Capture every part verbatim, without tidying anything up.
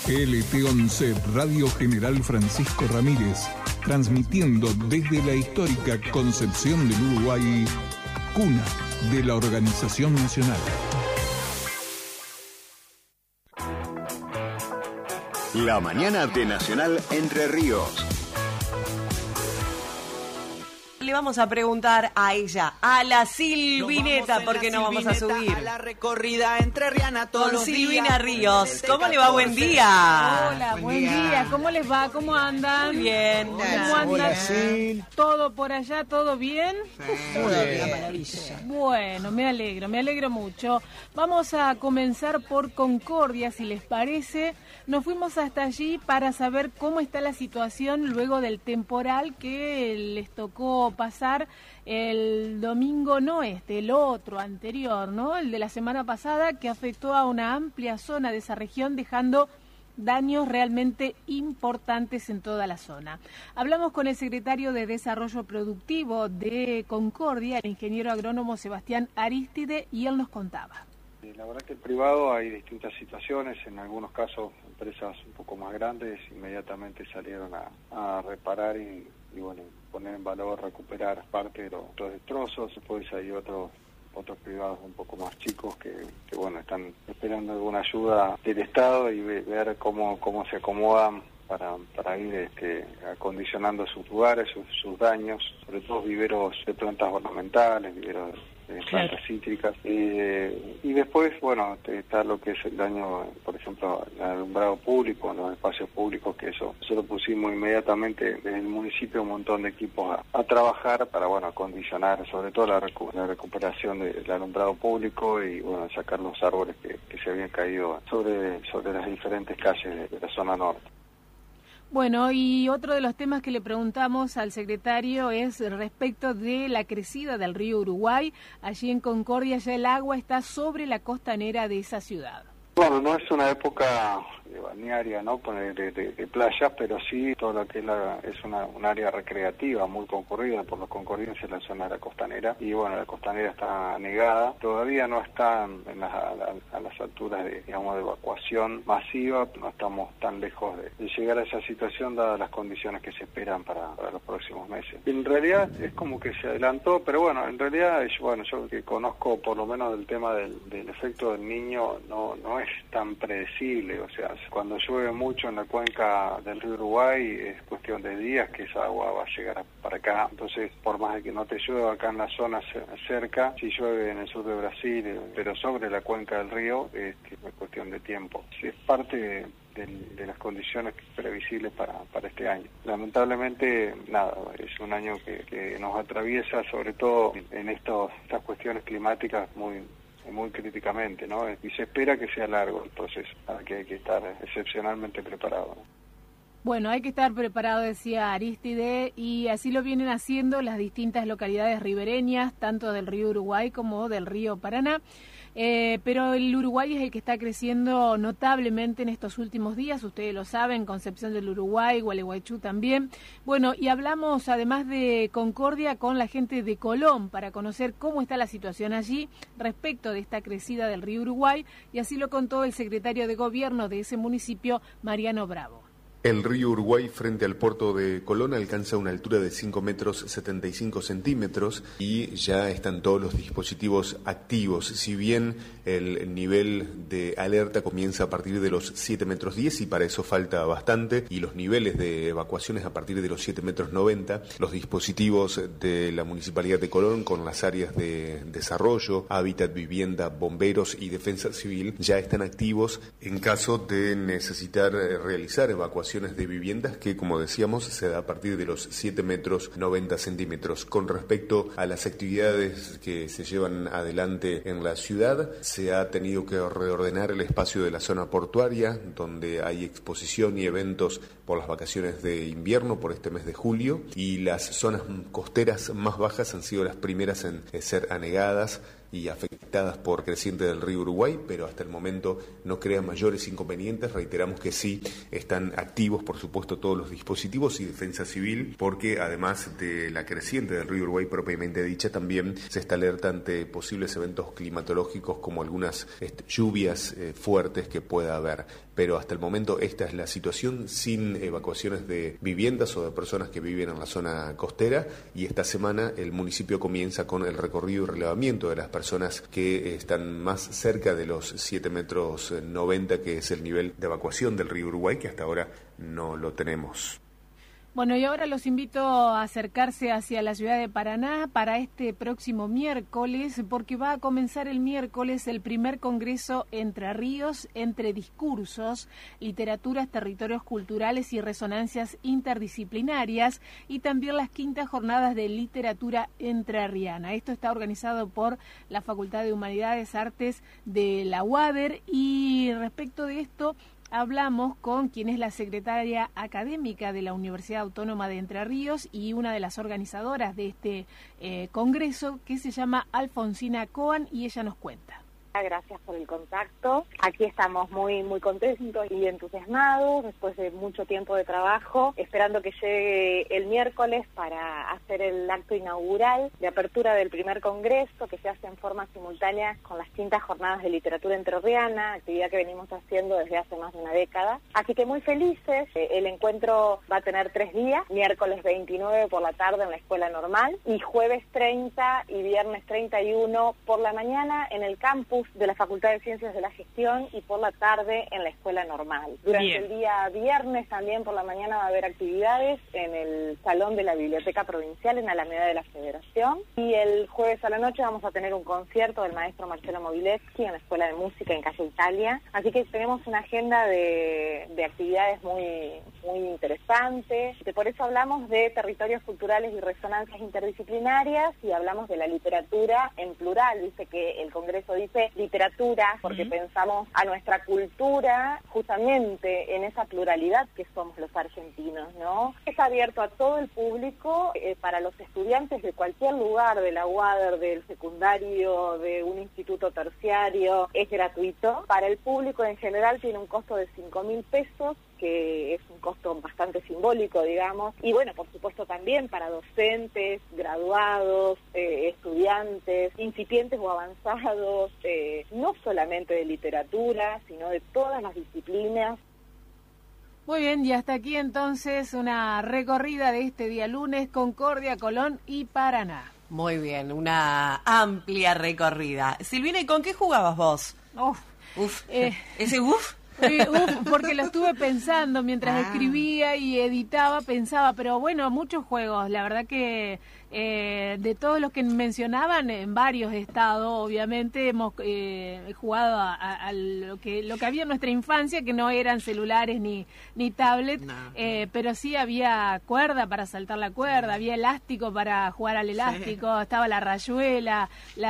L T once Radio General Francisco Ramírez, transmitiendo desde la histórica Concepción del Uruguay, cuna de la Organización Nacional. La mañana de Nacional Entre Ríos. Le vamos a preguntar a ella, a la Silvineta, porque no vamos a subir. A la recorrida entrerriana todos Con los Silvina días. Ríos. ¿Cómo le va? Buen día. Hola, buen, Buen día. día. ¿Cómo les va? ¿Cómo andan? Muy bien. ¿Cómo Gracias. andan? Hola, Sil. ¿Todo por allá? ¿Todo bien? Muy bien. Bueno, me alegro, me alegro mucho. Vamos a comenzar por Concordia, si les parece. Nos fuimos hasta allí para saber cómo está la situación luego del temporal que les tocó pasar el domingo, no este, el otro anterior, ¿no? El de la semana pasada, que afectó a una amplia zona de esa región, dejando daños realmente importantes en toda la zona. Hablamos con el secretario de Desarrollo Productivo de Concordia, el ingeniero agrónomo Sebastián Aristide, y él nos contaba. La verdad que el privado hay distintas situaciones, en algunos casos empresas un poco más grandes inmediatamente salieron a, a reparar y, y bueno, poner en valor, recuperar parte de los, los destrozos. Después hay otros otros privados un poco más chicos que, que bueno, están esperando alguna ayuda del Estado y ve, ver cómo cómo se acomodan para para ir este, acondicionando sus lugares, sus, sus daños, sobre todo viveros de plantas ornamentales, viveros de plantas claro. cítricas, eh, y después, bueno, está lo que es el daño, por ejemplo, el alumbrado público, en los espacios públicos, que eso nosotros pusimos inmediatamente desde el municipio un montón de equipos a, a trabajar para, bueno, acondicionar, sobre todo la, recu la recuperación del alumbrado público y, bueno, sacar los árboles que, que se habían caído sobre, sobre las diferentes calles de, de la zona norte. Bueno, y otro de los temas que le preguntamos al secretario es respecto de la crecida del río Uruguay. Allí en Concordia ya el agua está sobre la costanera de esa ciudad. Bueno, no es una época de balnearia, ¿no? De, de, de playas, pero sí todo lo que es, la, es una, un área recreativa muy concurrida por los concordienses en la zona de la costanera. Y bueno, la costanera está anegada, todavía no está en las, a, a, a las alturas de, digamos, de evacuación masiva, no estamos tan lejos de, de llegar a esa situación dadas las condiciones que se esperan para, para los próximos meses. En realidad es como que se adelantó, pero bueno, en realidad yo, bueno, yo que conozco por lo menos del tema del, del efecto del Niño, no, no es tan predecible, o sea, cuando llueve mucho en la cuenca del río Uruguay es cuestión de días que esa agua va a llegar para acá. Entonces, por más de que no te llueva acá en la zona cerca, si llueve en el sur de Brasil, pero sobre la cuenca del río, es, es cuestión de tiempo. Es parte de, de, de las condiciones previsibles para, para este año. Lamentablemente, nada, es un año que, que nos atraviesa, sobre todo en estos, estas cuestiones climáticas muy muy críticamente, ¿no? Y se espera que sea largo el proceso, para que hay que estar excepcionalmente preparado, ¿no? Bueno, hay que estar preparado, decía Aristide, y así lo vienen haciendo las distintas localidades ribereñas, tanto del río Uruguay como del río Paraná. Eh, pero el Uruguay es el que está creciendo notablemente en estos últimos días, ustedes lo saben, Concepción del Uruguay, Gualeguaychú también. Bueno, y hablamos además de Concordia con la gente de Colón para conocer cómo está la situación allí respecto de esta crecida del río Uruguay, y así lo contó el secretario de Gobierno de ese municipio, Mariano Bravo. El río Uruguay frente al puerto de Colón alcanza una altura de cinco metros setenta y cinco centímetros y ya están todos los dispositivos activos. Si bien el nivel de alerta comienza a partir de los siete metros diez y para eso falta bastante, y los niveles de evacuaciones a partir de los siete metros noventa, los dispositivos de la Municipalidad de Colón con las áreas de desarrollo, hábitat, vivienda, bomberos y defensa civil ya están activos en caso de necesitar realizar evacuaciones de viviendas que, como decíamos, se da a partir de los siete metros noventa centímetros. Con respecto a las actividades que se llevan adelante en la ciudad, se ha tenido que reordenar el espacio de la zona portuaria, donde hay exposición y eventos por las vacaciones de invierno, por este mes de julio, y las zonas costeras más bajas han sido las primeras en ser anegadas, y afectadas por creciente del río Uruguay, pero hasta el momento no crean mayores inconvenientes. Reiteramos que sí están activos, por supuesto, todos los dispositivos y defensa civil, porque además de la creciente del río Uruguay propiamente dicha, también se está alerta ante posibles eventos climatológicos como algunas este, lluvias eh, fuertes que pueda haber. Pero hasta el momento esta es la situación, sin evacuaciones de viviendas o de personas que viven en la zona costera, y esta semana el municipio comienza con el recorrido y relevamiento de las personas que están más cerca de los siete metros noventa, que es el nivel de evacuación del río Uruguay, que hasta ahora no lo tenemos. Bueno, y ahora los invito a acercarse hacia la ciudad de Paraná para este próximo miércoles, porque va a comenzar el miércoles el primer congreso Entre Ríos, Entre Discursos, Literaturas, Territorios Culturales y Resonancias Interdisciplinarias, y también las quintas jornadas de literatura entrerriana. Esto está organizado por la Facultad de Humanidades, Artes de la U A D E R, y respecto de esto hablamos con quien es la secretaria académica de la Universidad Autónoma de Entre Ríos y una de las organizadoras de este eh, congreso, que se llama Alfonsina Coan, y ella nos cuenta. Gracias por el contacto. Aquí estamos muy muy contentos y entusiasmados después de mucho tiempo de trabajo, esperando que llegue el miércoles para hacer el acto inaugural de apertura del primer congreso, que se hace en forma simultánea con las quintas jornadas de literatura entrerriana, actividad que venimos haciendo desde hace más de una década. Así que muy felices. El encuentro va a tener tres días: miércoles veintinueve por la tarde en la Escuela Normal, y jueves treinta y viernes treinta y uno por la mañana en el campus de la Facultad de Ciencias de la Gestión, y por la tarde en la Escuela Normal. Durante Bien. el día viernes también por la mañana va a haber actividades en el Salón de la Biblioteca Provincial en Alameda de la Federación, y el jueves a la noche vamos a tener un concierto del maestro Marcelo Mobileschi en la Escuela de Música en Calle Italia. Así que tenemos una agenda de, de actividades muy, muy interesante. Por eso hablamos de territorios culturales y resonancias interdisciplinarias, y hablamos de la literatura en plural. Dice que el Congreso dice literatura porque uh-huh. pensamos a nuestra cultura justamente en esa pluralidad que somos los argentinos, ¿no? Es abierto a todo el público, eh, para los estudiantes de cualquier lugar de la U A D E R, del secundario, de un instituto terciario, es gratuito. Para el público en general tiene un costo de cinco mil pesos, que es un costo bastante simbólico, digamos, y bueno, por supuesto también para docentes, graduados, eh, estudiantes, incipientes o avanzados, eh, no solamente de literatura, sino de todas las disciplinas. Muy bien, y hasta aquí entonces una recorrida de este día lunes: Concordia, Colón y Paraná. Muy bien, una amplia recorrida. Silvina, ¿y con qué jugabas vos? Uf, uf, eh, ese uf. Eh, uf, porque lo estuve pensando mientras ah. escribía y editaba, pensaba, pero bueno, muchos juegos, la verdad que eh, de todos los que mencionaban, en varios estados, obviamente, hemos eh, jugado a, a, a lo que lo que había en nuestra infancia, que no eran celulares ni, ni tablet, no. eh, pero sí había cuerda para saltar la cuerda, había elástico para jugar al elástico, sí. Estaba la rayuela,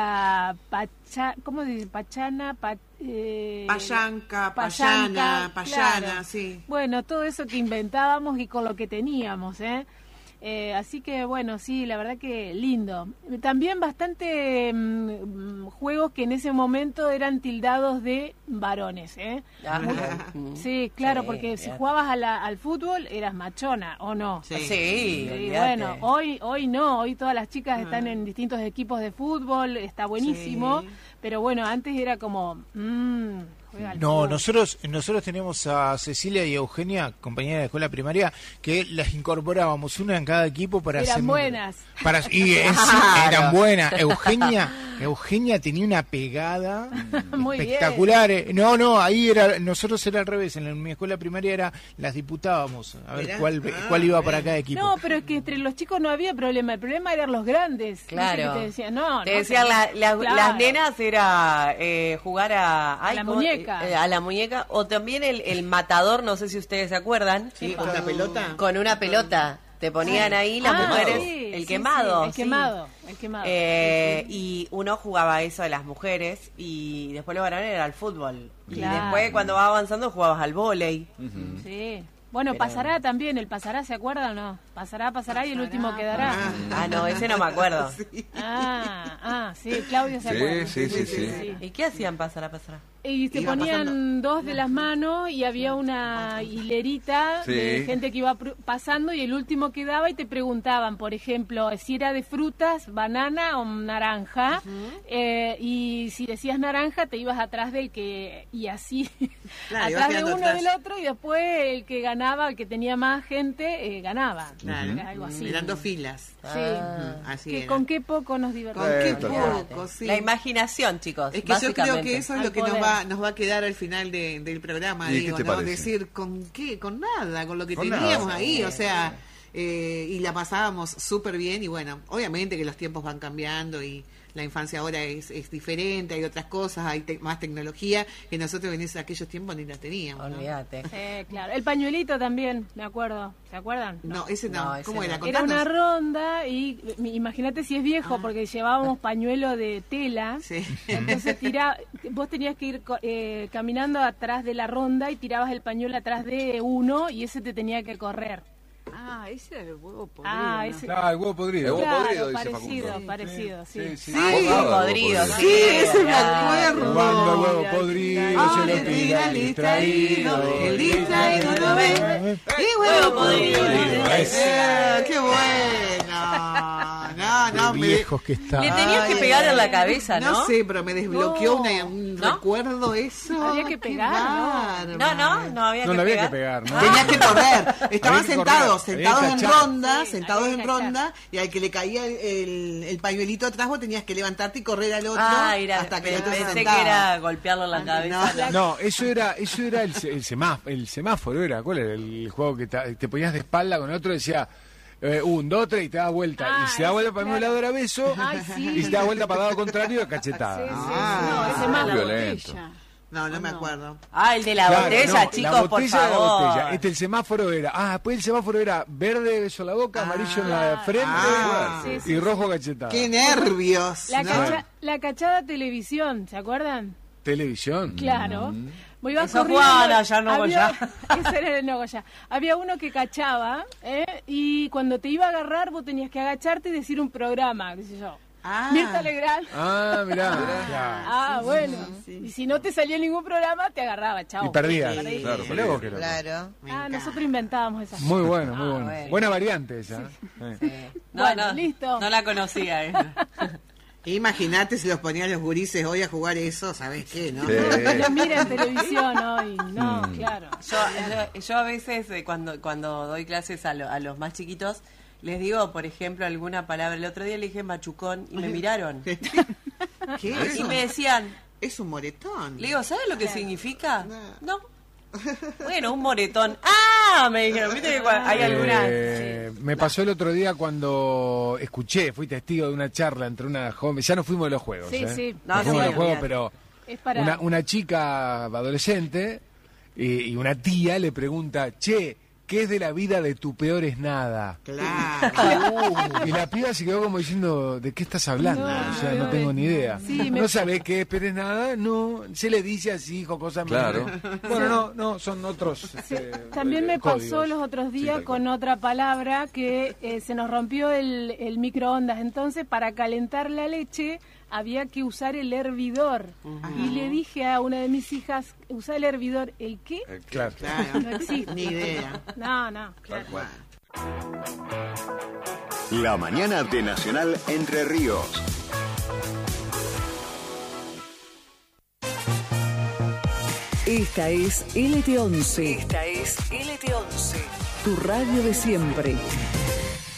la pacha, ¿cómo se dice? Pachana, pa, eh, payanca, payana, payana, claro. Sí. Bueno, todo eso que inventábamos y con lo que teníamos, ¿eh? Eh, así que bueno, sí, la verdad que lindo. También bastante mmm, juegos que en ese momento eran tildados de varones, ¿eh? Muy, sí, claro, sí, porque bien. Si jugabas a la, al fútbol eras machona, ¿o no? Sí, sí. Y bueno, hoy hoy no, hoy todas las chicas ah. están en distintos equipos de fútbol, está buenísimo, sí. Pero bueno, antes era como... Mmm, No, nosotros nosotros tenemos a Cecilia y a Eugenia, compañeras de escuela primaria, que las incorporábamos una en cada equipo para eran hacer, buenas para y es, eran buenas. Eugenia Eugenia tenía una pegada muy espectacular. Bien. No, no, ahí era nosotros era al revés. En mi escuela primaria era las diputábamos a ver Mirá. cuál ah, cuál iba bien. para cada equipo. No, pero es que entre los chicos no había problema. El problema eran los grandes. Claro. Que te decían, no, te no, decían te... la, la, claro. las nenas era eh, jugar a, ay, a la ¿cómo? muñeca. Eh, a la muñeca, o también el, el matador, no sé si ustedes se acuerdan. Sí, con una pelota. Con una pelota. Te ponían ahí las ah, mujeres, sí, el, sí, quemado, sí, el sí. quemado. El quemado. Eh, sí, sí. Y uno jugaba eso de las mujeres y después los varones era el fútbol. Claro. Y después cuando vas avanzando jugabas al vóley. Uh-huh. Sí. Bueno, Pero- pasará también, el pasará, ¿se acuerdan o no? Pasará, pasará y el último quedará. Ah, no, ese no me acuerdo. Ah, ah, sí, Claudio se Sí, acuerda. sí, sí, sí. ¿Y qué hacían pasará, pasará? Y se Iba ponían pasando. dos de las manos y había una hilerita Sí. de gente que iba pr- pasando y el último quedaba y te preguntaban, por ejemplo, si era de frutas, banana o naranja. Eh, y si decías naranja, te ibas atrás del que... Y así, Claro, ibas atrás de quedando uno atrás. del otro y después el que ganaba, el que tenía más gente, eh, ganaba. Claro. Era algo así. Eran dos filas. Sí. Ujú, Así Que era. con qué poco nos Con divertimos. qué Eh, poco, sí. La imaginación, chicos. Es que yo creo básicamente. que eso es Al lo que nos poder. va, nos va a quedar al final de- del programa, ¿Y qué digo, te ¿no? parece? Decir, ¿con qué? Con nada, con lo que Con teníamos nada. ahí, o sea, eh, y la pasábamos súper bien y bueno, obviamente que los tiempos van cambiando y la infancia ahora es, es diferente, hay otras cosas, hay te- más tecnología que nosotros en esos, aquellos tiempos ni la teníamos, ¿no? Olvídate. Eh, claro. El pañuelito también, me acuerdo. ¿Se acuerdan? No, ese no. No, ese ¿Cómo no. era? Era una Contanos. ronda y eh, imagínate si es viejo, Ah. porque llevábamos pañuelo de tela. Sí. Entonces tira, vos tenías que ir co- eh, caminando atrás de la ronda y tirabas el pañuelo atrás de uno y ese te tenía que correr. Ah, ese era el huevo podrido. Ah, ¿no? ese. Claro, el huevo podrido. El huevo Claro, podrido, dice parecido, Facundo. parecido, sí. Sí, sí. Sí. Ah, huevo podrido, Sí, sí. ese me Ah, acuerdo. Cuando el huevo podrido Ah, se lo le tira tira el el distraído. distraído, el distraído no ve. ¡Y huevo podrido! Eh, ¡Qué bueno! No, no, Qué me... viejos que está. Le tenías que pegar en la cabeza, ¿no? No sé, pero me desbloqueó No. una- un ¿No? recuerdo eso. Había que Qué pegar, bárbaro. No, no, no había No, que no había pegar. que pegar, ¿no? Tenías que correr. Estaban Había que sentados, correr, sentados había en que cachar. ronda, Sí, sentados había en que cachar. ronda, y al que le caía el, el, el pañuelito atrás, vos tenías que levantarte y correr al otro Ah, era, hasta que el pe- otro se pensé sentaba. que era golpearlo en la cabeza. No, eso era, eso era el, se- el semáforo, el semáforo era, ¿cuál era el juego que te, te ponías de espalda con el otro? Decía eh, un, dos, tres y te das vuelta. Ah, y si te das vuelta ese, para el mismo claro. lado era beso, Ay, sí. y si te das vuelta para el lado contrario, cachetada. Sí, sí, sí. Ah, No, ese Ah, más la violento. botella. No, no me acuerdo. Ah, el de la Claro, botella, no, la chicos, botella por de la favor. botella. Este el semáforo era, ah, después el semáforo era verde, beso en la boca, amarillo en la frente Ah, sí, y sí, rojo cachetada. ¡Qué nervios! La, ¿no? cacha- la cachada televisión, ¿se acuerdan? Televisión. Claro. Mm. Me iba Eso corriendo, Juana, ya no había- Goya. Ese era el no Goya. Había uno que cachaba, ¿eh? Y cuando te iba a agarrar, vos tenías que agacharte y decir un programa, qué sé yo. Ah. Mirta Legrand. Ah, mirá. Ah, bueno. Y si no te salía ningún programa, te agarraba, chao. Y perdía. Perdí. Claro, luego que lo- Claro. Ah, nosotros inventábamos esas Muy bueno, muy Ah, bueno. bueno. Buena variante esa. ¿eh? No, Bueno, no, listo. No la conocía esa. Imagínate si los ponían los gurises hoy a jugar eso, ¿sabés qué, no? Sí. Lo mira en televisión hoy. No, Mm. claro. Yo, yo, yo a veces eh, cuando cuando doy clases a, lo- a los más chiquitos les digo, por ejemplo, alguna palabra. El otro día le dije machucón y me miraron. ¿Qué es Y eso? me decían, Es un moretón. le digo, ¿sabes lo que significa? No. Bueno, un moretón. ¡Ah! Me dijeron, ¿viste que cua- hay algunas? Eh, me pasó el otro día cuando escuché, fui testigo de una charla entre una joven, ya no fuimos de los juegos, Sí, ¿eh? sí. No, No, fuimos de sí, los juegos, olvidate. pero Es para... una, una chica adolescente y, y una tía le pregunta, che, ¿qué es de la vida de tu peor es nada? Claro. Y la piba se quedó como diciendo, ¿de qué estás hablando? No, o sea, no no, tengo eh, ni idea. sí, me- ¿No sabés qué es peor es nada? No, se le dice así, jocosa. Claro. Bueno, no, no, son otros. este, También me eh, pasó códigos. los otros Sí, días tal con cual. otra palabra que eh, se nos rompió el, el microondas. Entonces, para calentar la leche había que usar el hervidor. Y le dije a una de mis hijas, usa el hervidor. ¿El qué? Eh, Claro. Claro. No existe. Ni idea. No, no. Claro. La mañana de Nacional Entre Ríos. Esta es L T once. Esta es L T once. Tu radio de siempre.